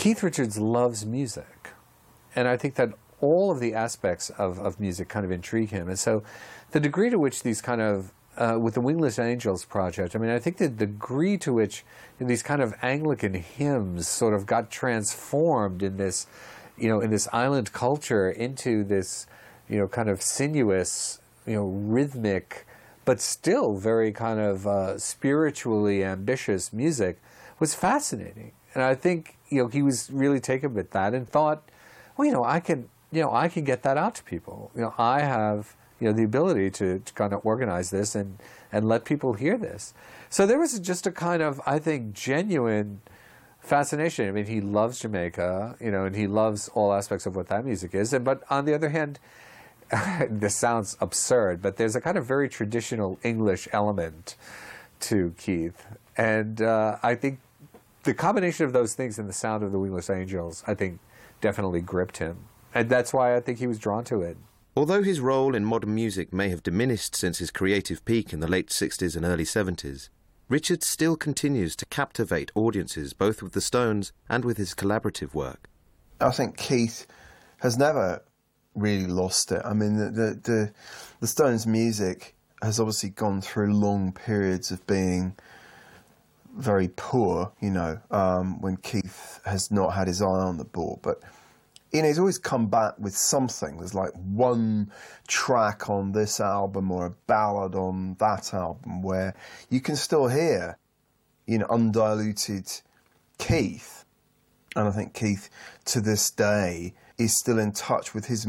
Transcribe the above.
Keith Richards loves music, and I think that all of the aspects of music kind of intrigue him. And so the degree to which these kind of, with the Wingless Angels project, I mean, I think the degree to which these kind of Anglican hymns sort of got transformed in this, in this island culture into this, kind of sinuous, rhythmic, but still very kind of spiritually ambitious music was fascinating. And I think, he was really taken with that and thought, well, I can get that out to people. I have, the ability to kind of organize this and let people hear this. So there was just a kind of, I think, genuine fascination. I mean, he loves Jamaica, and he loves all aspects of what that music is. But on the other hand, this sounds absurd, but there's a kind of very traditional English element to Keith. And I think the combination of those things and the sound of the Wingless Angels, I think, definitely gripped him. And that's why I think he was drawn to it. Although his role in modern music may have diminished since his creative peak in the late 60s and early 70s, Richards still continues to captivate audiences both with the Stones and with his collaborative work. I think Keith has never really lost it. I mean, the Stones' music has obviously gone through long periods of being very poor, when Keith has not had his eye on the ball. But, he's always come back with something. There's like one track on this album or a ballad on that album where you can still hear, undiluted Keith. And I think Keith, to this day, is still in touch with his